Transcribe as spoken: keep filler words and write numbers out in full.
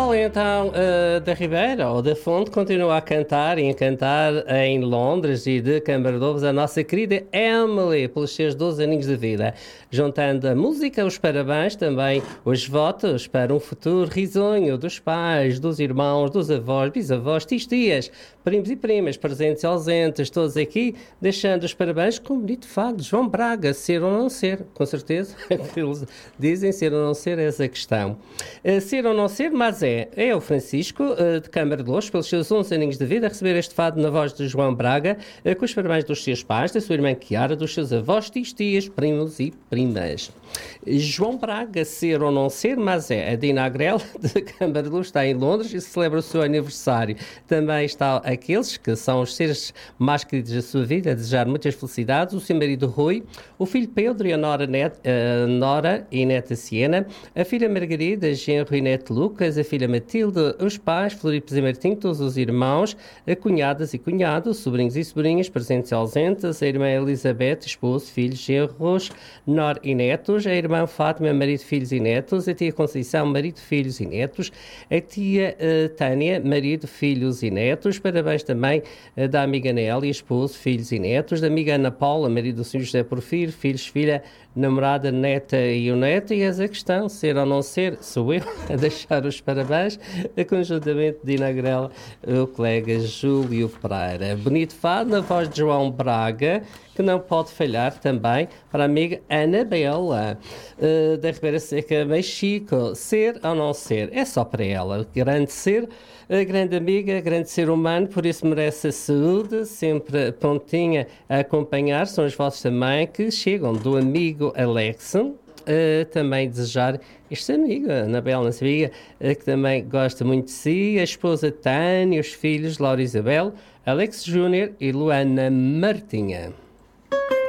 Isabel, então, uh, da Ribeira, ou da Fonte, continua a cantar e encantar em Londres e de Câmara de Ovos a nossa querida Emily, pelos seus doze aninhos de vida. Juntando a música, os parabéns, também os votos para um futuro risonho dos pais, dos irmãos, dos avós, bisavós, tios-tias, primos e primas, presentes e ausentes, todos aqui, deixando os parabéns com o bonito fado de João Braga, ser ou não ser, com certeza, eles dizem ser ou não ser essa questão. Uh, ser ou não ser, mas é, é o Francisco, uh, de Câmara de Lourdes, pelos seus onze aninhos de vida, a receber este fado na voz de João Braga, uh, com os parabéns dos seus pais, da sua irmã Chiara, dos seus avós, tios, tias, primos e primas. João Braga, ser ou não ser, mas é, a Dina Agrel, de Câmara de Lourdes, está em Londres e celebra o seu aniversário. Também está aqueles que são os seres mais queridos da sua vida, a desejar muitas felicidades, o seu marido Rui, o filho Pedro e a Nora, Net, uh, Nora e neta Siena, a filha Margarida, genro e neto Lucas, a filha Matilde, os pais, Floripes e Martim, todos os irmãos, a cunhadas e cunhados, sobrinhos e sobrinhas, presentes e ausentes, a irmã Elizabeth, esposo, filhos, genros, Nora e netos, a irmã Fátima, marido, filhos e netos, a tia Conceição, marido, filhos e netos, a tia uh, Tânia, marido, filhos e netos, parabéns também uh, da amiga Nélia, esposo, filhos e netos, da amiga Ana Paula, marido do senhor José Porfírio, filhos, filha, namorada, neta e o neto, e essa questão, ser ou não ser, sou eu a deixar os parabéns, conjuntamente de Dina Agrela, o colega Júlio Pereira. Bonito fado na voz de João Braga, que não pode falhar também para a amiga Anabela, uh, da Ribeira Seca Mexico. Ser ou não ser, é só para ela. Grande ser, uh, grande amiga, grande ser humano, por isso merece a saúde, sempre prontinha a acompanhar. São os vossos também que chegam do amigo Alex. Uh, também desejar este amigo, Anabela, nossa amiga, uh, que também gosta muito de si, a esposa Tânia, os filhos Laura e Isabel, Alex Júnior e Luana Martinha.